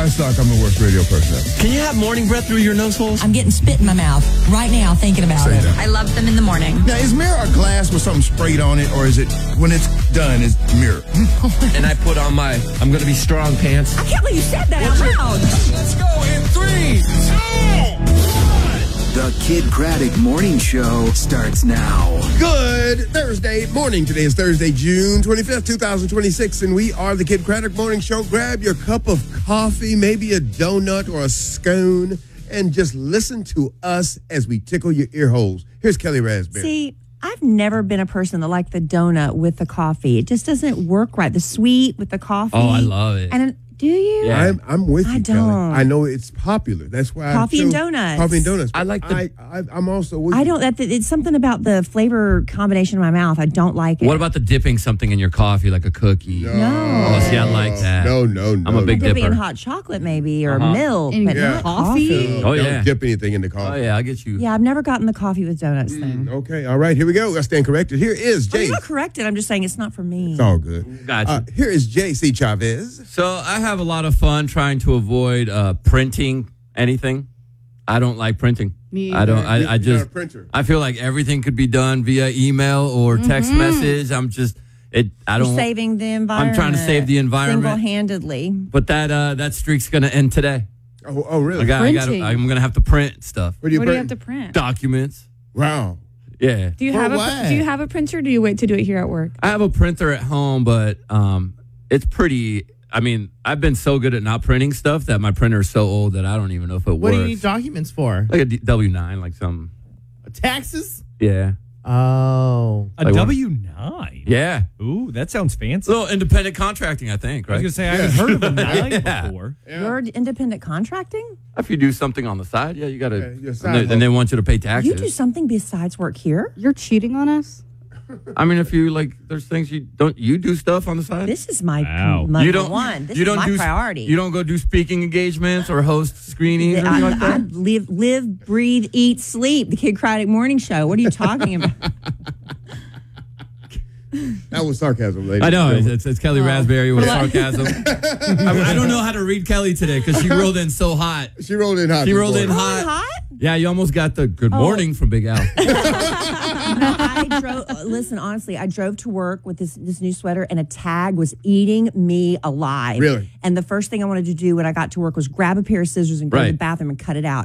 I feel like I'm the worst radio person ever. Can you have morning breath through your nose holes? I'm getting spit in my mouth right now thinking about Say it. that. I love them in the morning. Now, is mirror a glass with something sprayed on it, or is it, when it's done, is mirror? And I put on my I'm going to be strong pants. I can't believe you said that out loud. Let's go in 3, 2, 1. The Kid Craddock Morning Show starts now. Good Thursday morning. Today is Thursday, June 25th, 2026, and we are the Kid Craddock Morning Show. Grab your cup of coffee, maybe a donut or a scone, and just listen to us as we tickle your ear holes. Here's Kelly Raspberry. See, I've never been a person that liked the donut with the coffee. It just doesn't work right. The sweet with the coffee. Oh, I love it. And do you? Yeah. I'm with you, I Kelly. don't. I know it's popular. That's why Coffee and donuts. Coffee and donuts. I like the- I'm also with I you. don't. It's something about the flavor combination in my mouth. I don't like it. What about the dipping something in your coffee like a cookie? No. Oh, see, I like that. No. I'm a big dipping in dipper. hot chocolate maybe or Uh-huh. milk, but Yeah. not coffee. Oh, yeah. Don't dip anything in the Oh, coffee. yeah, I'll get you. Yeah, I've never gotten the coffee with donuts thing. Okay, all right, here we go. I stand corrected. Here is I'm Jay. not corrected. I'm just saying it's not for me. It's all good. Gotcha. Here is JC Chavez. So I have a lot of fun trying to avoid printing anything. I don't like printing. Me I don't. You're I not just. a printer. I feel like everything could be done via email or text message. I'm just. I You're don't. saving the environment. I'm trying to save the environment. Single-handedly. But that streak's gonna end today. Oh, really? Printing. I'm gonna have to print stuff. What do you What do you print? have to print? Documents. Wow. Yeah. Do you For have what? do you have a printer? Or do you wait to do it here at work? I have a printer at home, but it's pretty. I mean, I've been so good at not printing stuff that my printer is so old that I don't even know if it What works. do you need documents for? Like a W-9, like some. Taxes? Yeah. Oh. A Like what? W-9? Yeah. Ooh, that sounds fancy. Little independent contracting, I think, I was right? going to say, I haven't heard of a 9 Yeah. before. You're independent contracting? If you do something on the side, yeah, you got Yeah, to. your side And they want you to pay taxes. You do something besides work here? You're cheating on us? I mean, if you like, there's things you don't. You do stuff on the side. This is my Wow. number you don't. one. This you is don't my do, priority. You don't go do speaking engagements or host screenings or anything like I that. live, breathe, eat, sleep. The Kid Craddock Morning Show. What are you talking about? That was sarcasm, ladies. I know and it's Kelly Raspberry with sarcasm. I don't know how to read Kelly today because she rolled in so hot. She rolled in hot. She this rolled in morning. hot. Hot? Yeah, you almost got the good morning from Big Al. I drove. Listen, honestly, I drove to work with this new sweater, and a tag was eating me alive. Really? And the first thing I wanted to do when I got to work was grab a pair of scissors and go to the Right. bathroom and cut it out.